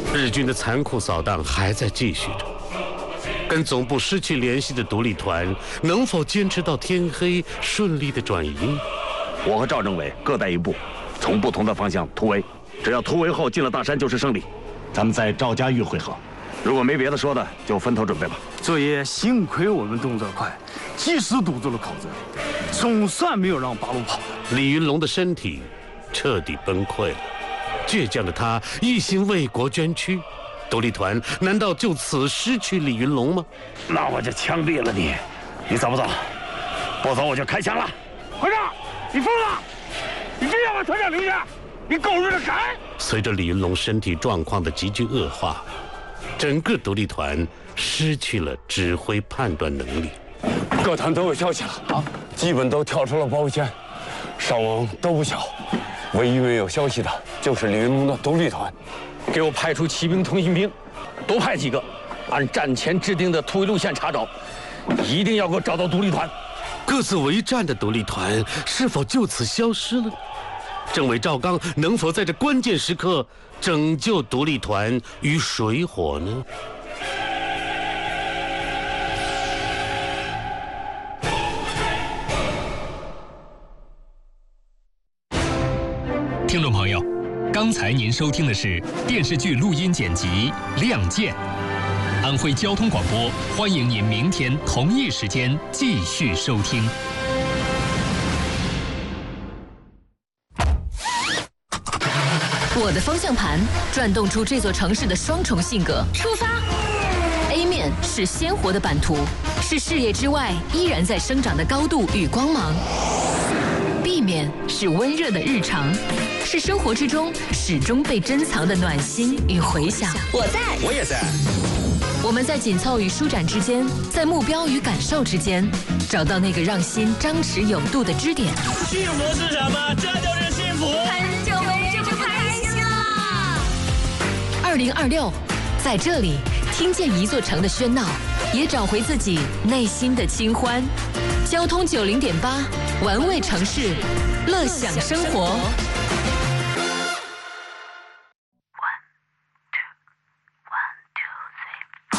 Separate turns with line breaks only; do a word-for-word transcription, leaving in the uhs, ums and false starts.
日军的残酷扫荡还在继续着。跟总部失去联系的独立团能否坚持到天黑，顺利的转移？
我和赵政委各带一部，从不同的方向突围。只要突围后进了大山，就是胜利。咱们在赵家峪会合。如果没别的说的，就分头准备吧。
这也幸亏我们动作快，及时堵住了口子，总算没有让八路跑。
李云龙的身体彻底崩溃了，倔强的他一心为国捐躯。独立团难道就此失去李云龙吗？
那我就枪毙了你！你走不走？不走我就开枪了！
团长，你疯了！你非要把团长留下？你狗日的敢！
随着李云龙身体状况的急剧恶化，整个独立团失去了指挥判断能力。
各团都有消息了啊，基本都跳出了包围圈，伤亡都不小。唯一没有消息的就是李云龙的独立团。
给我派出骑兵、通信兵，多派几个，按战前制定的突围路线查找，一定要给我找到独立团。
各自为战的独立团是否就此消失了？政委赵刚能否在这关键时刻拯救独立团于水火呢？
听众朋友，刚才您收听的是电视剧录音剪辑《亮剑》。安徽交通广播欢迎您明天同一时间继续收听。
我的方向盘转动出这座城市的双重性格。出发 ！A 面是鲜活的版图，是视野之外依然在生长的高度与光芒。B 面是温热的日常，是生活之中始终被珍藏的暖心与回响。
我在，
我也在。
我们在紧凑与舒展之间，在目标与感受之间，找到那个让心张弛有度的支点。
幸福是什么？这就是幸福。
很久没这么开心了。
二零二六，在这里听见一座城的喧闹，也找回自己内心的清欢。交通九零点八，玩味城市，乐享生活。